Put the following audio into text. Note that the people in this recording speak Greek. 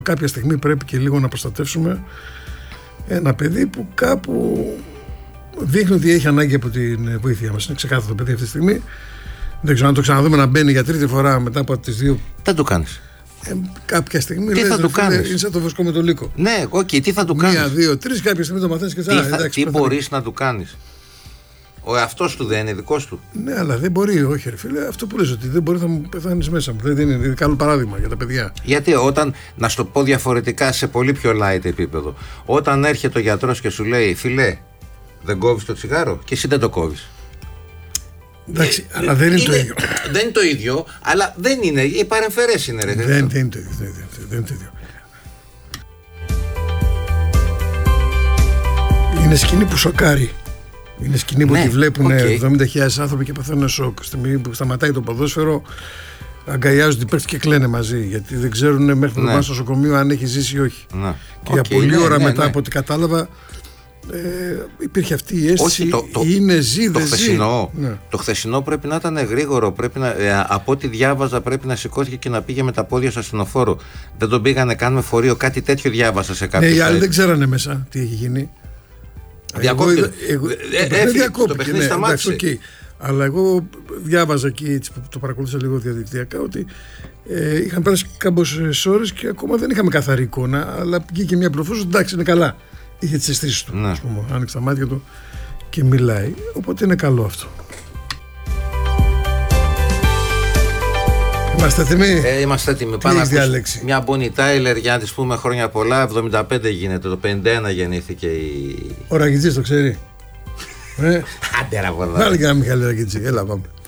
Κάποια στιγμή πρέπει και λίγο να προστατεύσουμε ένα παιδί που κάπου δείχνει ότι έχει ανάγκη από την βοήθειά μας. Είναι ξεκάθαρο το παιδί αυτή τη στιγμή. Δεν ξέρω αν το ξαναδούμε να μπαίνει για τρίτη φορά μετά από τις δύο. Δεν το κάνεις. Κάποια στιγμή τι λες, θα του κάνεις. Είναι σαν το βοσκό με το λύκο. Ναι, τι θα του κάνεις. 1, 2, 3, κάποια στιγμή το μαθαίνεις και τι μπορείς να του κάνεις. Ο εαυτός του δεν είναι δικός του. Ναι, αλλά δεν μπορεί, όχι ρε φίλε. Αυτό που λες ότι δεν μπορεί, θα μου πεθάνεις μέσα μου. Δεν είναι καλό παράδειγμα για τα παιδιά. Γιατί όταν, να σου το πω διαφορετικά σε πολύ πιο light επίπεδο, όταν έρχεται ο γιατρός και σου λέει φίλε, δεν κόβεις το τσιγάρο, και εσύ δεν το κόβεις. Εντάξει, αλλά δεν είναι το ίδιο. Δεν είναι το ίδιο, αλλά δεν είναι. Οι παρεμφερές είναι, ρε. Δεν είναι το ίδιο. Δεν είναι το ίδιο. Είναι σκηνή που σοκάρει. Είναι σκηνή που τη βλέπουν 70.000 άνθρωποι και παθαίνουν σοκ. Στη στιγμή που σταματάει το ποδόσφαιρο, αγκαλιάζονται, πέφτουν και κλαίνε μαζί. Γιατί δεν ξέρουν μέχρι να πάνε στο νοσοκομείο αν έχει ζήσει ή όχι. Ναι. Και για πολλή ώρα μετά από ό,τι κατάλαβα, υπήρχε αυτή η αίσθηση. Είναι ζει, δεν ζει. Το χθεσινό πρέπει να ήταν γρήγορο. Πρέπει να, από ό,τι διάβαζα, πρέπει να σηκώθηκε και να πήγε με τα πόδια στο ασθενοφόρο. Δεν τον πήγανε καν με φορείο. Κάτι τέτοιο διάβασα σε κάποιο. Ναι, οι άλλοι δεν ξέρανε μέσα τι έχει γίνει. Το παιχνίδι σταμάτησε. Αλλά εγώ διάβαζα εκεί, το παρακολούθησα λίγο διαδικτυακά, ότι είχαν πέρασει κάμποσες ώρες και ακόμα δεν είχαμε καθαρή εικόνα. Αλλά βγήκε μια πληροφόρηση, εντάξει, είναι καλά. Είχε τις αισθήσεις του. Ας πούμε, άνοιξε τα μάτια του και μιλάει. Οπότε είναι καλό αυτό. Είμαστε έτοιμοι. Είμαστε έτοιμοι. Πάμε να διάλεξη. Μια Bonnie Tyler για να της πούμε χρόνια πολλά. 75 γίνεται, το 51 γεννήθηκε η... Ο Ραγιτζής το ξέρει. Άντε ρε. Βάλε και ένα Μιχάλη Ραγιτζή. Έλα πάμε.